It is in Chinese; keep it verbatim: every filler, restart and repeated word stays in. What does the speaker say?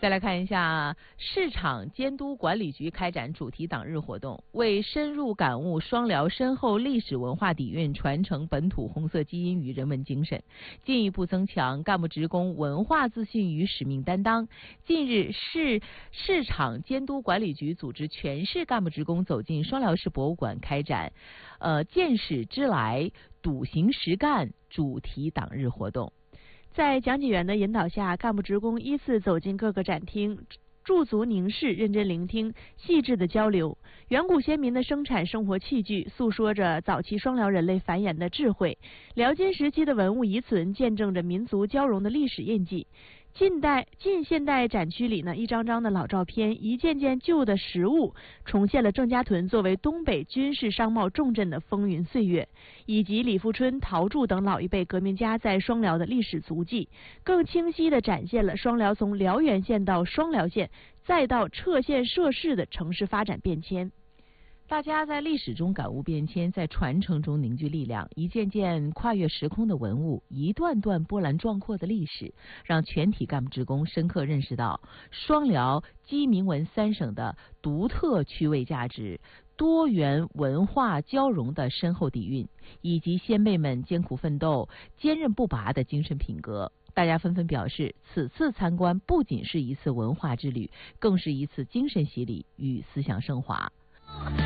再来看一下市场监督管理局开展主题党日活动，为深入感悟双辽深厚历史文化底蕴，传承本土红色基因与人文精神，进一步增强干部职工文化自信与使命担当。近日，市市场监督管理局组织全市干部职工走进双辽市博物馆，开展呃见史知来、笃行实干主题党日活动。 在讲解员的引导下，干部职工依次走进各个展厅，驻足凝视，认真聆听，细致的交流。远古先民的生产生活器具，诉说着早期双辽人类繁衍的智慧。辽金时期的文物遗存，见证着民族交融的历史印记。近代近现代展区里呢，一张张的老照片，一件件旧的实物，重现了郑家屯作为东北军事商贸重镇的风云岁月，以及李富春、陶铸等老一辈革命家在双辽的历史足迹，更清晰地展现了双辽从辽源县到双辽县，再到撤县设市的城市发展变迁。 大家在历史中感悟变迁，在传承中凝聚力量，一件件跨越时空的文物，一段段波澜壮阔的历史，让全体干部职工深刻认识到双辽鸡鸣文三省的独特趣味价值、多元文化交融的深厚底蕴，以及先辈们艰苦奋斗、坚韧不拔的精神品格。大家纷纷表示，此次参观不仅是一次文化之旅，更是一次精神洗礼与思想升华。